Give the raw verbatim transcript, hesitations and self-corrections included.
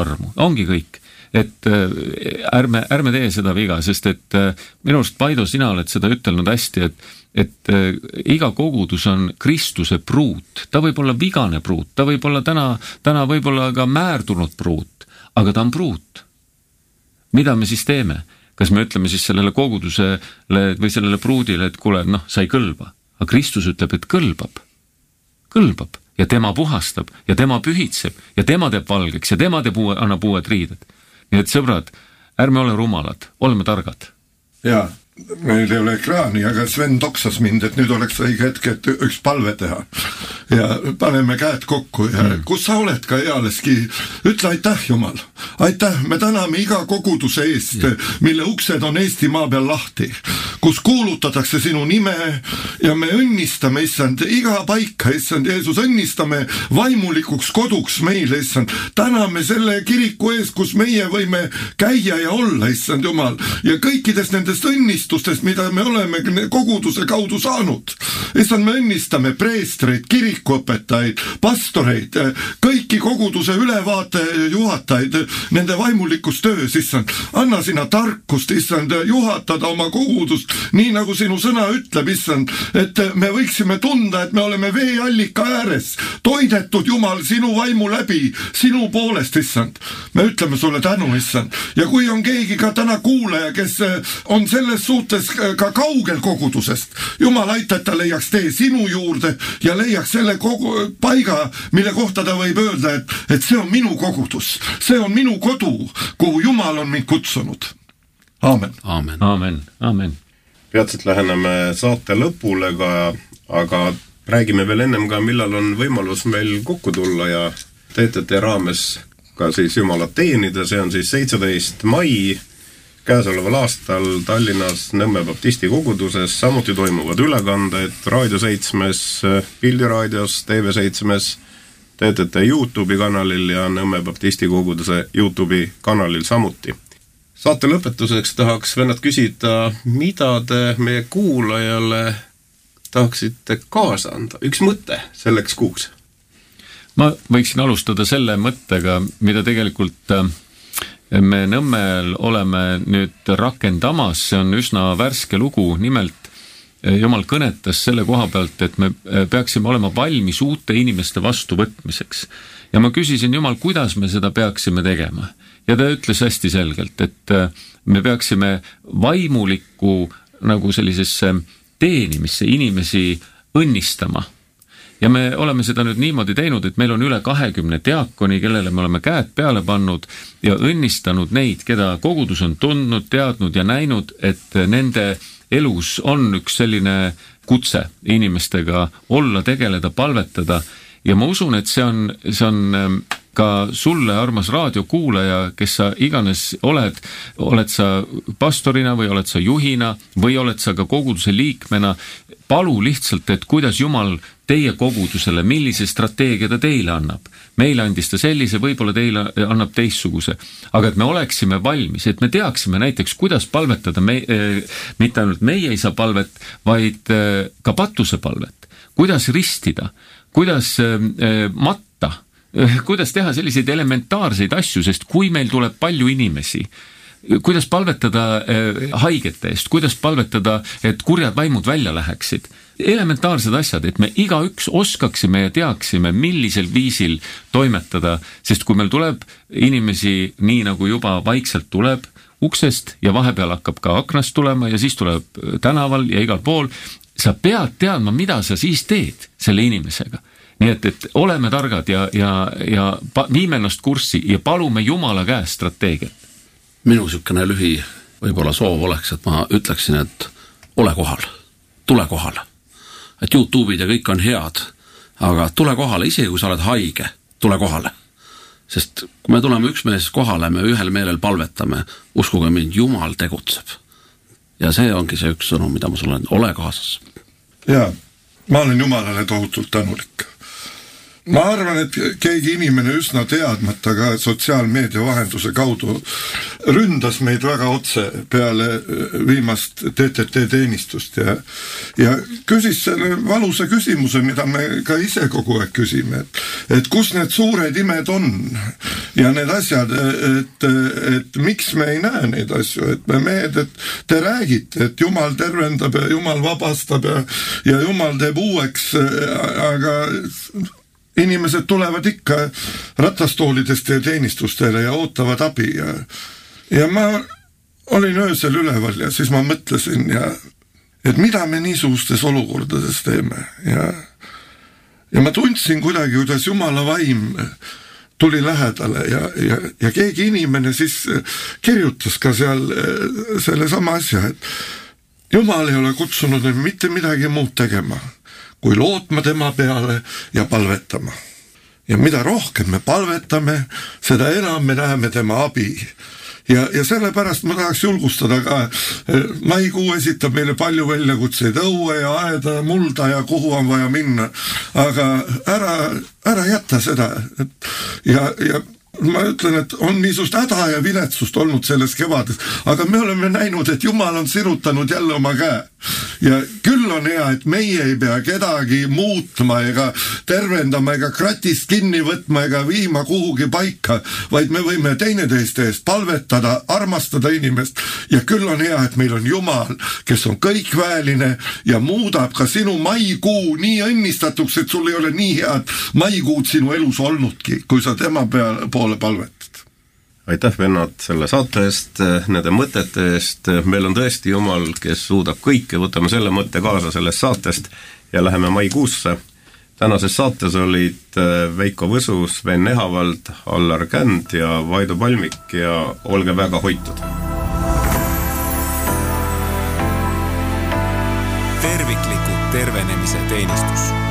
armu, ongi kõik. Et ärme, ärme tee seda viga, sest et minu arust, Paido, sina oled seda ütelnud hästi, et, et iga kogudus on Kristuse pruut. Ta võib olla vigane pruut, ta võib olla täna, täna võib olla ka määrdunud pruut, aga ta on pruut. Mida me siis teeme? Kas me ütleme siis sellele kogudusele või sellele pruudile, et kuule, noh, sa ei kõlba. Aga Kristus ütleb, et kõlbab. Kõlbab ja tema puhastab ja tema pühitseb ja tema teeb valgeks ja tema teeb uue, annab uued riided. Nii et sõbrad, ärme ole rumalad, oleme targad. Jaa, meil ei ole ekraani, aga Sven toksas mind, et nüüd oleks õige hetk, et üks palve teha. Ja paneme käed kokku ja mm. kus sa oled ka ealeski, ütle aitäh, Jumal. Aitäh, me täname iga koguduse eest, yeah. mille uksed on Eestimaa peal lahti, kus kuulutatakse sinu nime ja me õnnistame, issand, iga paika, issand Jeesus, õnnistame vaimulikuks koduks meile, issand. Täname selle kiriku ees, kus meie võime käia ja olla, issand Jumal, ja kõikidest nendest õnnistustest, mida me oleme koguduse kaudu saanud. Issand, me õnnistame preestreid, kirikuõpetajaid, pastoreid, kõiki koguduse ülevaate juhatajaid, nende vaimulikus töös, issand. Anna sina tarkust, issand, juhatada oma kogudust, nii nagu sinu sõna ütleb, issand, et me võiksime tunda, et me oleme veeallika ääres, toidetud Jumal sinu vaimu läbi, sinu poolest, issand. Me ütleme sulle tänu, issand. Ja kui on keegi ka täna kuulaja, kes on selles suhtes ka kaugel kogudusest, Jumal, aita, et ta leiaks tee sinu juurde ja leiaks selle kogu, paiga, mille kohta ta võib öelda, et, et see on minu kogudus, see on minu kodu, kuhu Jumal on mind kutsunud. Aamen. Aamen. Aamen. Aamen. Peatselt läheneme saate lõpule, aga, aga räägime veel ennem ka, millal on võimalus meil kokku tulla ja T T T raames ka siis Jumalat teenida. See on siis seitseteist mai käesoleval aastal Tallinnas Nõmme Baptisti koguduses. Samuti toimuvad ülekanded Raadio seitsmes, Pildiraadios, T V seitsmes, T T T YouTube'i kanalil ja Nõmme Baptisti koguduse YouTube'i kanalil samuti. Saate lõpetuseks tahaks vennad küsida, mida te meie kuulajale tahaksite kaasa anda? Üks mõte selleks kuuks. Ma võiksin alustada selle mõttega, mida tegelikult me Nõmmel oleme nüüd rakendamas. See on üsna värske lugu. Nimelt Jumal kõnetas selle koha pealt, et me peaksime olema valmis uute inimeste vastuvõtmiseks. Ja ma küsisin Jumal, kuidas me seda peaksime tegema. Ja ta ütles hästi selgelt, et me peaksime vaimulikku nagu sellisesse teenimisse inimesi õnnistama. Ja me oleme seda nüüd niimoodi teinud, et meil on üle kahekümne diakoni, kellele me oleme käed peale pannud ja õnnistanud neid, keda kogudus on tundnud, teadnud ja näinud, et nende elus on üks selline kutse inimestega olla, tegeleda, palvetada. Ja ma usun, et see on, see on ka sulle, armas raadiokuulaja, kes sa iganes oled, oled sa pastorina või oled sa juhina või oled sa ka koguduse liikmena, palu lihtsalt, et kuidas Jumal teie kogudusele, millise strateegia ta teile annab. Meile andis ta sellise, võib-olla teile annab teistsuguse. Aga et me oleksime valmis, et me teaksime näiteks, kuidas palvetada, me, mitte ainult meie ei saa palvet, vaid ka patuse palvet. Kuidas ristida, kuidas matta, kuidas teha selliseid elementaarseid asju, sest kui meil tuleb palju inimesi, kuidas palvetada haigete eest, kuidas palvetada, et kurjad vaimud välja läheksid. Elementaarsed asjad, et me igaüks oskaksime ja teaksime, millisel viisil toimetada, sest kui meil tuleb inimesi nii nagu juba vaikselt tuleb uksest ja vahepeal hakkab ka aknast tulema ja siis tuleb tänaval ja igal pool, sa pead teadma, mida sa siis teed selle inimesega. Nii et, et oleme targad ja, ja, ja viime ennast kurssi ja palume Jumala käest strateegiat. Minu sükene lühi võib-olla soov oleks, et ma ütleksin, et ole kohal, tule kohale. Et YouTube'id ja kõik on head, aga tule kohale, isegi kui sa oled haige, tule kohale. Sest kui me tuleme üksmeeles kohale, me ühel meelel palvetame, uskuge mind, Jumal tegutseb. Ja see ongi see üks sõnum, mida ma sulle olen, ole kaasas. Jaa, ma olen Jumalale tohutult tänulik. ma arvan, et keegi inimene üsna teadmata ka sotsiaalmeedia vahenduse kaudu ründas meid väga otse peale viimast T T T teenistust ja, ja küsis selle valusa küsimuse, mida me ka ise kogu aeg küsime, et, et kus need suured imed on ja need asjad, et, et miks me ei näe neid asju, et me mehed, et te räägite, et Jumal tervendab ja Jumal vabastab ja, ja Jumal teeb uueks, aga inimesed tulevad ikka ratastoolidest ja teenistustele ja ootavad abi ja, ja ma olin öösel üleval ja siis ma mõtlesin ja et mida me niisugustes olukordades teeme ja, ja ma tundsin kuidagi, kuidas Jumala vaim tuli lähedale ja, ja, ja keegi inimene siis kirjutas ka seal selle sama asja, et Jumal ei ole kutsunud mitte midagi muud tegema kui lootma tema peale ja palvetama. Ja mida rohkem me palvetame, seda enam me näeme tema abi. Ja, ja sellepärast ma tahaks julgustada ka, maikuu esitab meile palju väljakutseid, õue ja aeda, mulda ja kuhu on vaja minna, aga ära, ära jätta seda. Ja, ja ma ütlen, et on niisugust häda ja viletsust olnud selles kevades, aga me oleme näinud, et Jumal on sirutanud jälle oma käe. Ja küll on hea, et meie ei pea kedagi muutma ega tervendama ega kratist kinni võtma ega viima kuhugi paika, vaid me võime teineteiste eest palvetada, armastada inimest ja küll on hea, et meil on Jumal, kes on kõikväeline ja muudab ka sinu maikuu nii õnnistatuks, et sul ei ole nii head maikuud sinu elus olnudki, kui sa tema peale poole palvetad. Aitäh, vennad, selle saate eest, nende mõtete eest. Meil on tõesti Jumal, kes suudab kõike, võtame selle mõtte kaasa sellest saatest ja läheme maikuusse. Tänases saates olid Veiko Võsu, Sven Ehavald, Allar Känd ja Vaido Palmik ja olge väga hoitud. Tervikliku tervenemise teenistus.